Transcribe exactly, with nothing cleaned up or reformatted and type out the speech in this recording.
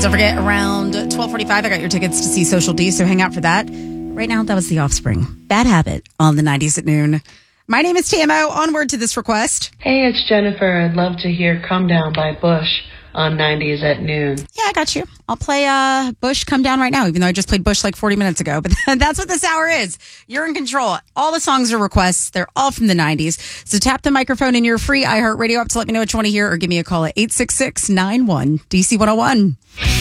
Don't forget, around twelve forty-five, I got your tickets to see Social D, so hang out for that. Right now, that was The Offspring. Bad Habit on the nineties at noon. My name is T M O. Onward to this request. Hey, it's Jennifer. I'd love to hear Come Down by Bush on nineties at noon. Yeah, I got you. I'll play uh, Bush Come Down right now, even though I just played Bush like forty minutes ago. But that's what this hour is. You're in control. All the songs are requests. They're all from the nineties. So tap the microphone in your free iHeartRadio app to let me know what you want to hear, or give me a call at eight six six, nine one, D C one oh one.